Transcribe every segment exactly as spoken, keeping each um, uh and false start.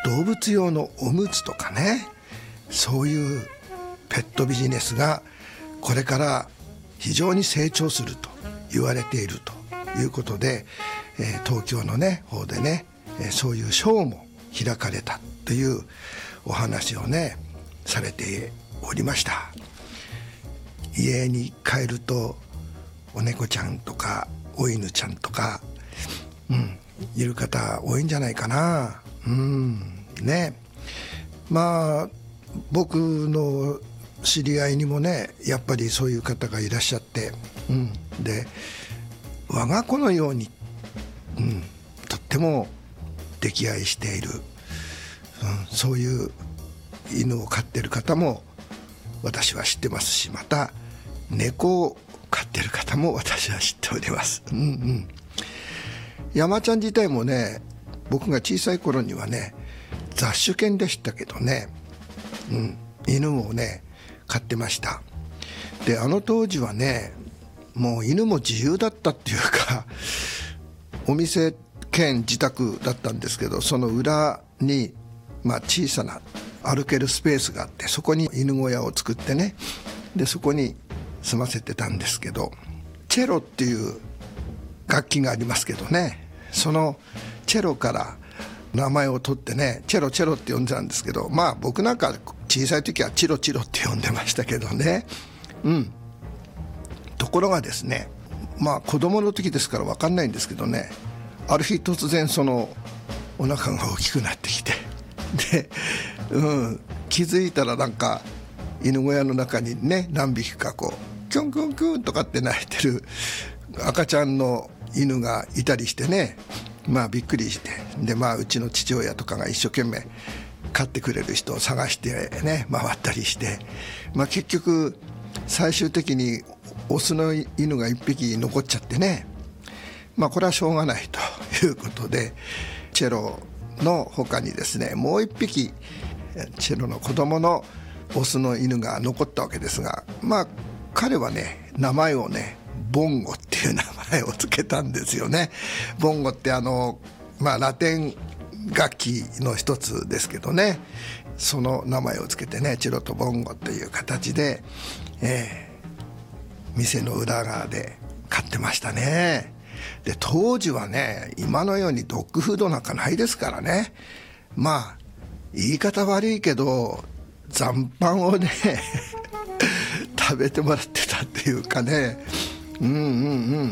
動物用のおむつとかね、そういうペットビジネスがこれから非常に成長すると言われているということで、えー、東京のね方でね、えー、そういうショーも開かれたというお話をねされておりました。家に帰るとお猫ちゃんとかお犬ちゃんとか、うん、いる方多いんじゃないかな。うんね、まあ僕の知り合いにもねやっぱりそういう方がいらっしゃって、うん、で我が子のように、うん、とっても溺愛している、うん、そういう犬を飼ってる方も私は知ってますし、また猫を飼ってる方も私は知っております、うんうん、山ちゃん自体もね、僕が小さい頃にはね雑種犬でしたけどね、うん、犬をね飼ってました。であの当時はねもう犬も自由だったっていうかお店兼自宅だったんですけど、その裏に、まあ、小さな歩けるスペースがあって、そこに犬小屋を作ってね、でそこに住ませてたんですけど、チェロっていう楽器がありますけどね、そのチェロから名前を取ってねチェロチェロって呼んでたんですけど、まあ僕なんか小さい時はチロチロって呼んでましたけどね、うん。ところがですね、まあ子供の時ですから分かんないんですけどね、ある日突然そのお腹が大きくなってきて、で、うん、気づいたらなんか犬小屋の中にね何匹かこうキョンキョンキョンとかって鳴いてる赤ちゃんの犬がいたりしてね、まあびっくりして、でまあうちの父親とかが一生懸命飼ってくれる人を探してね回ったりして、まあ結局最終的にオスの犬がいっぴき残っちゃってね、まあこれはしょうがないということで、チェロの他にですねもういっぴきチェロの子供のオスの犬が残ったわけですが、まあ彼はね名前をねボンゴっていう名前をつけたんですよね。ボンゴってあの、まあ、ラテン楽器の一つですけどね、その名前をつけてねチェロとボンゴという形で、えー、店の裏側で買ってましたね。で当時はね今のようにドッグフードなんかないですからね、まあ言い方悪いけど残飯をね食べてもらってたっていうかね、うんうんうん、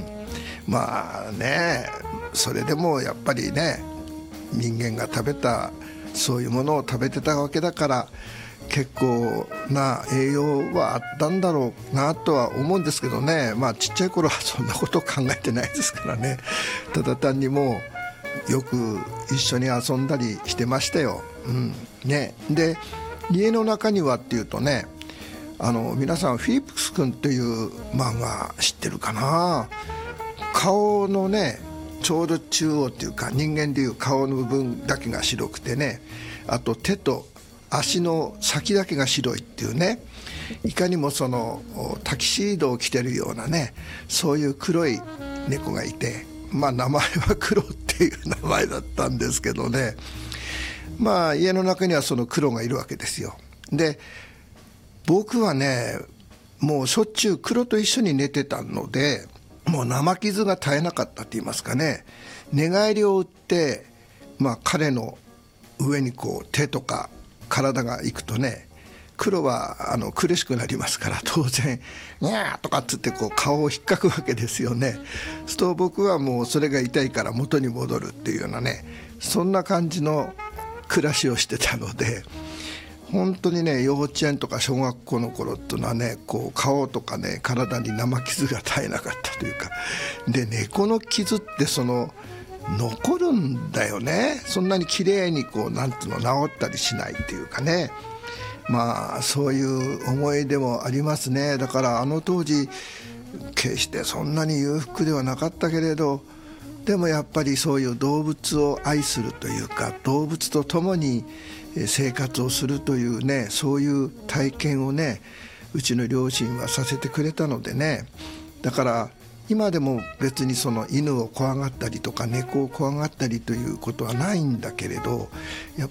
まあねそれでもやっぱりね人間が食べたそういうものを食べてたわけだから、結構な栄養はあったんだろうなとは思うんですけどね、まあちっちゃい頃はそんなことを考えてないですからね、ただ単にもうよく一緒に遊んだりしてましたよ、うんね、で家の中にはっていうとね、あの皆さんフィリップス君っていう漫画知ってるかな。顔のねちょうど中央っていうか人間でいう顔の部分だけが白くてね、あと手と足の先だけが白いっていうね、いかにもそのタキシードを着てるようなねそういう黒い猫がいて、まあ名前は黒っていう名前だったんですけどね、まあ家の中にはその黒がいるわけですよ。で僕はねもうしょっちゅう黒と一緒に寝てたので、もう生傷が絶えなかったって言いますかね、寝返りを打って、まあ、彼の上にこう手とか体がいくとね、黒はあの苦しくなりますから、当然ニャーとかっつってこう顔を引っかくわけですよね。そうすると僕はもうそれが痛いから元に戻るっていうようなね、そんな感じの暮らしをしてたので、本当にね幼稚園とか小学校の頃っていうのはね、こう顔とかね体に生傷が絶えなかったというかで、猫の傷ってその残るんだよね。そんなに綺麗にこうなんていうの治ったりしないっていうかね、まあそういう思い出もありますね。だからあの当時決してそんなに裕福ではなかったけれど、でもやっぱりそういう動物を愛するというか、動物と共に生活をするというね、そういう体験をねうちの両親はさせてくれたのでね、だから今でも別にその犬を怖がったりとか猫を怖がったりということはないんだけれど、やっ